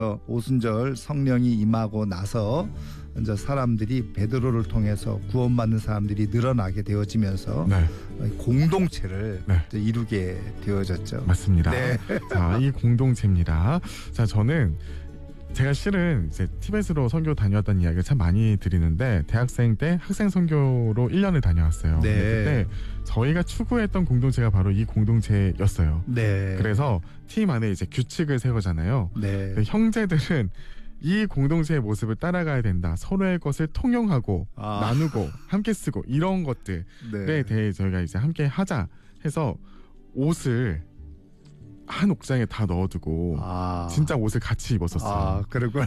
오순절 성령이 임하고 나서 이제 사람들이 베드로를 통해서 구원받는 사람들이 늘어나게 되어지면서 네. 공동체를 네. 이루게 되어졌죠. 맞습니다. 네. 자, 이 공동체입니다. 자, 저는 제가 실은 이제 티벳으로 선교 다녀왔다는 이야기를 참 많이 드리는데 대학생 때 학생 선교로 1년을 다녀왔어요. 네. 그때 저희가 추구했던 공동체가 바로 이 공동체였어요. 네. 그래서 팀 안에 이제 규칙을 세우잖아요. 네. 형제들은 이 공동체의 모습을 따라가야 된다. 서로의 것을 통용하고 나누고 함께 쓰고 이런 것들에 네. 대해 저희가 이제 함께 하자 해서 옷을 한 옥장에 다 넣어두고 진짜 옷을 같이 입었었어요. 그러구나.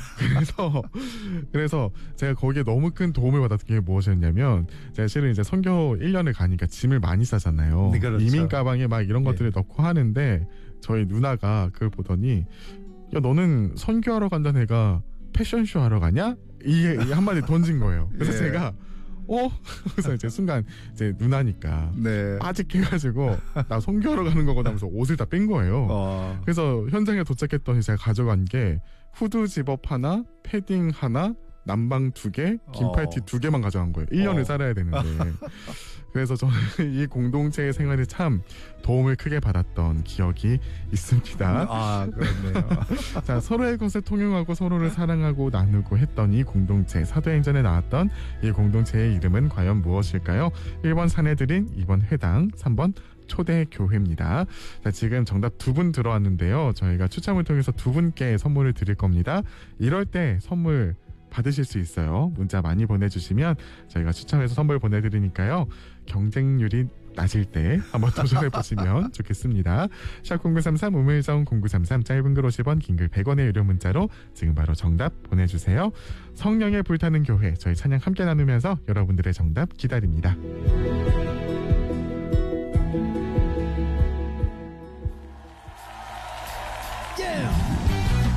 그래서 제가 거기에 너무 큰 도움을 받았던 게 무엇이었냐면 제가 실은 이제 선교 1년을 가니까 짐을 많이 싸잖아요. 네, 그렇죠. 이민 가방에 막 이런 것들을 넣고 하는데 저희 누나가 그걸 보더니 야 너는 선교하러 간다는 애가 패션쇼 하러 가냐? 이게 한마디 던진 거예요. 그래서 네. 제가 그래서 이제 순간 이제 누나니까 네. 빠직해가지고 나 선교하러 가는 거거든 하면서 옷을 다 뺀 거예요. 그래서 현장에 도착했더니 제가 가져간 게 후드 집업 하나, 패딩 하나, 남방 2개, 긴팔티 2개만 가져간 거예요. 1년을 살아야 되는데. 그래서 저는 이 공동체의 생활에 참 도움을 크게 받았던 기억이 있습니다. 그렇네요. 자, 서로의 것을 통용하고 서로를 사랑하고 나누고 했던 이 공동체, 사도행전에 나왔던 이 공동체의 이름은 과연 무엇일까요? 1번 사내들인, 2번 회당, 3번 초대교회입니다. 자, 지금 정답 2분 들어왔는데요. 저희가 추첨을 통해서 2분께 선물을 드릴 겁니다. 이럴 때 선물 받으실 수 있어요. 문자 많이 보내주시면 저희가 추첨해서 선물 보내드리니까요. 경쟁률이 낮을 때 한번 도전해보시면 좋겠습니다. 샵0933 우물정 0933 짧은 글 50원 긴 글 100원의 유료 문자로 지금 바로 정답 보내주세요. 성령의 불타는 교회 저희 찬양 함께 나누면서 여러분들의 정답 기다립니다.